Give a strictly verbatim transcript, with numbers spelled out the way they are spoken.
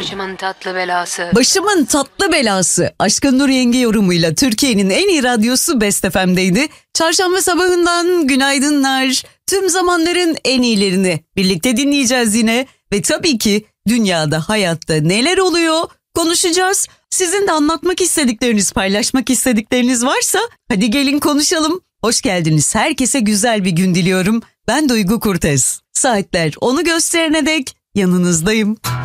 Başımın tatlı belası. Başımın tatlı belası. Aşkın Nur Yenge yorumuyla Türkiye'nin en iyi radyosu Best F M'deydi. Çarşamba sabahından günaydınlar. Tüm zamanların en iyilerini birlikte dinleyeceğiz yine. Ve tabii ki dünyada, hayatta neler oluyor konuşacağız. Sizin de anlatmak istedikleriniz, paylaşmak istedikleriniz varsa hadi gelin konuşalım. Hoş geldiniz. Herkese güzel bir gün diliyorum. Ben Duygu Kurtez. Saatler onu gösterene dek yanınızdayım.